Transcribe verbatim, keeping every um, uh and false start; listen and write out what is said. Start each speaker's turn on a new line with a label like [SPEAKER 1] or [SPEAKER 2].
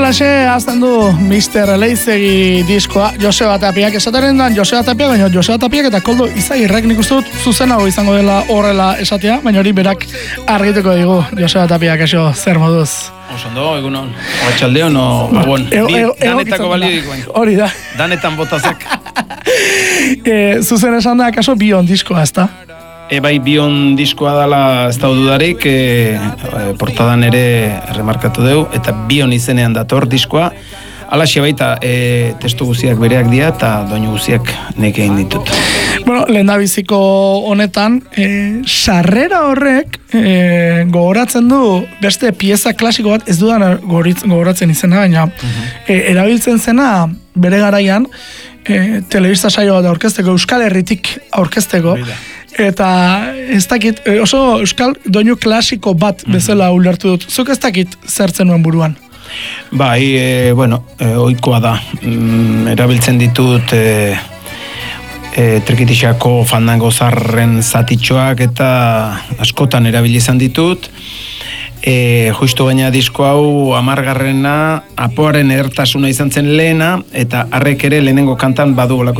[SPEAKER 1] Horrelaxe, azten du mister Leizegi diskoa, Joseba Tapiak esateren dan, Joseba Tapiak, baina Joseba Tapiak eta Koldo Izagirrek nik uste dut zuzenago izango dela horrela esatea, baina hori berak argituko digu, Joseba Tapiak, eso, zer moduz?
[SPEAKER 2] Osondo, egunon, oatxaldeon, o, ba, bon, danetako balio dikoen.
[SPEAKER 1] Hori da.
[SPEAKER 2] Danetan botazak.
[SPEAKER 1] e, zuzen esan da, kaso, bion diskoa, ezta?
[SPEAKER 2] E, bai, bion diskoa dela ez da dudarik, e, e, portadan ere remarkatu dugu, eta bion izenean dator diskoa. Alaxe baita, e, testu guziak bereak dira, eta doinu guziak nek egin ditut.
[SPEAKER 1] Bueno, lehendabiziko honetan, e, sarrera horrek e, gogoratzen du beste pieza klasiko bat, ez dudan gogoratzen izena, baina uh-huh. e, erabiltzen zena bere garaian, e, telebista saio bat aurkezteko, Euskal Herritik aurkezteko, eta ez dakit, oso euskal doinu klasiko bat bezala ulertu dut. Zuk ez dakit zertzen nuen buruan?
[SPEAKER 2] Bai, e, bueno, e, ohikoa da. Mm, erabiltzen ditut e, e, Trikitixako fandango zarren zatitxoak eta askotan erabili izan ditut. E, justu gaina disko hau amargarrena, apoaren edertasuna izan zen lehena, eta harrek ere lehenengo kantan badu olako